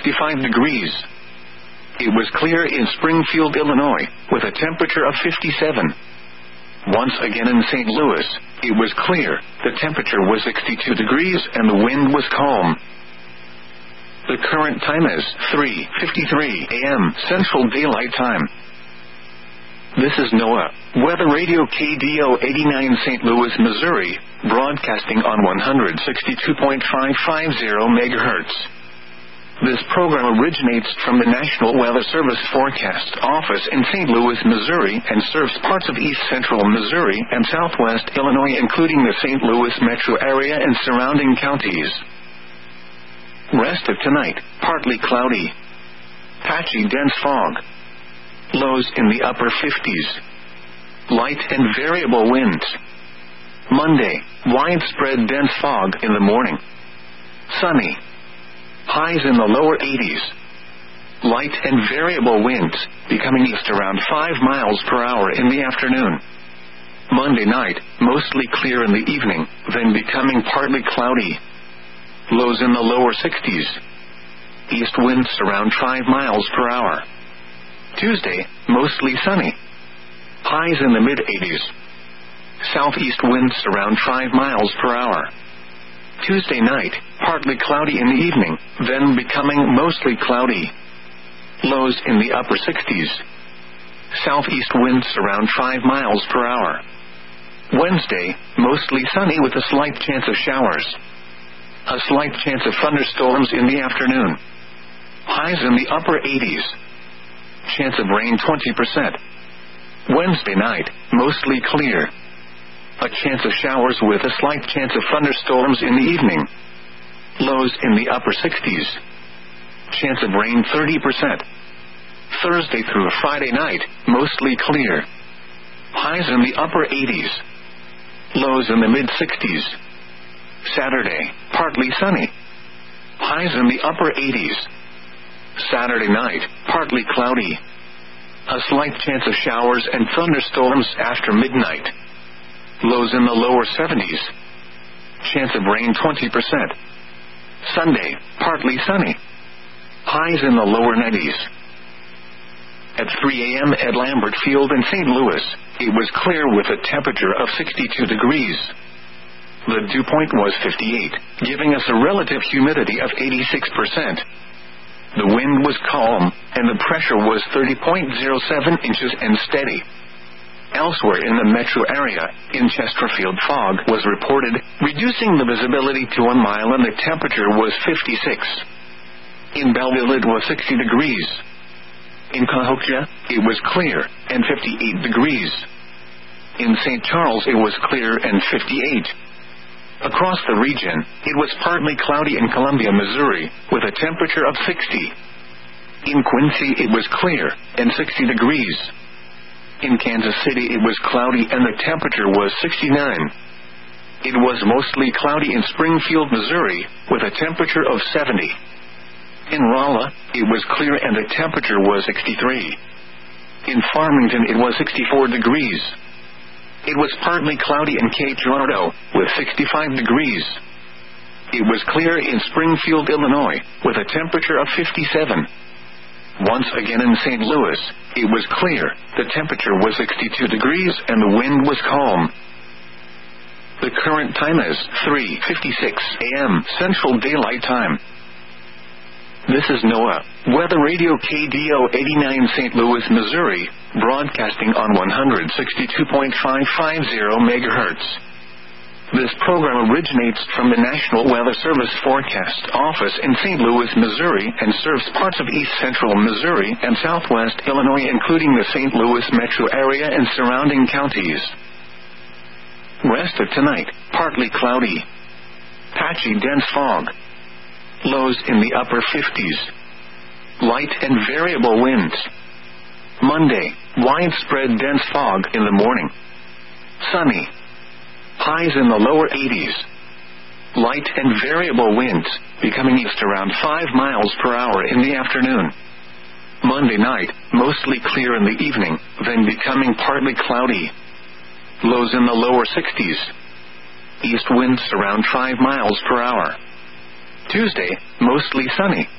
65 degrees. It was clear in Springfield, Illinois, with a temperature of 57. Once again in St. Louis, it was clear, the temperature was 62 degrees and the wind was calm. The current time is 3:53 a.m. Central Daylight Time. This is NOAA, Weather Radio KDO 89 St. Louis, Missouri, broadcasting on 162.550 MHz. This program originates from the National Weather Service Forecast Office in St. Louis, Missouri, and serves parts of east central Missouri and southwest Illinois, including the St. Louis metro area and surrounding counties. Rest of tonight, partly cloudy. Patchy dense fog. Lows in the upper 50s. Light and variable winds. Monday, widespread dense fog in the morning. Sunny. Highs in the lower 80s. Light and variable winds, becoming east around 5 miles per hour in the afternoon. Monday night, mostly clear in the evening, then becoming partly cloudy. Lows in the lower 60s. East winds around 5 miles per hour. Tuesday, mostly sunny. Highs in the mid-80s. Southeast winds around 5 miles per hour. Tuesday night, partly cloudy in the evening, then becoming mostly cloudy. Lows in the upper 60s. Southeast winds around 5 miles per hour. Wednesday, mostly sunny with a slight chance of showers. A slight chance of thunderstorms in the afternoon. Highs in the upper 80s. Chance of rain 20%. Wednesday night, mostly clear. A chance of showers with a slight chance of thunderstorms in the evening. Lows in the upper 60s. Chance of rain 30%. Thursday through Friday night, mostly clear. Highs in the upper 80s. Lows in the mid-60s. Saturday, partly sunny. Highs in the upper 80s. Saturday night, partly cloudy. A slight chance of showers and thunderstorms after midnight. Lows in the lower 70s. Chance of rain 20%. Sunday, partly sunny. Highs in the lower 90s. At 3 a.m. at Lambert Field in St. Louis, it was clear with a temperature of 62 degrees. The dew point was 58, giving us a relative humidity of 86%. The wind was calm, and the pressure was 30.07 inches and steady. Elsewhere in the metro area, in Chesterfield, fog was reported, reducing the visibility to 1 mile, and the temperature was 56. In Belleville, it was 60 degrees. In Cahokia, it was clear, and 58 degrees. In St. Charles, it was clear and 58. Across the region, it was partly cloudy in Columbia, Missouri, with a temperature of 60. In Quincy, it was clear, and 60 degrees. In Kansas City, it was cloudy and the temperature was 69. It was mostly cloudy in Springfield, Missouri, with a temperature of 70. In Rolla, it was clear and the temperature was 63. In Farmington, it was 64 degrees. It was partly cloudy in Cape Girardeau, with 65 degrees. It was clear in Springfield, Illinois, with a temperature of 57. Once again in St. Louis, it was clear, the temperature was 62 degrees and the wind was calm. The current time is 3:56 a.m. Central Daylight Time. This is NOAA, Weather Radio KDO 89 St. Louis, Missouri, broadcasting on 162.550 MHz. This program originates from the National Weather Service Forecast Office in St. Louis, Missouri, and serves parts of east central Missouri and southwest Illinois, including the St. Louis metro area and surrounding counties. Rest of tonight, partly cloudy. Patchy dense fog. Lows in the upper 50s. Light and variable winds. Monday, widespread dense fog in the morning. Sunny. Highs in the lower 80s. Light and variable winds, becoming east around 5 miles per hour in the afternoon. Monday night, mostly clear in the evening, then becoming partly cloudy. Lows in the lower 60s. East winds around 5 miles per hour. Tuesday, mostly sunny.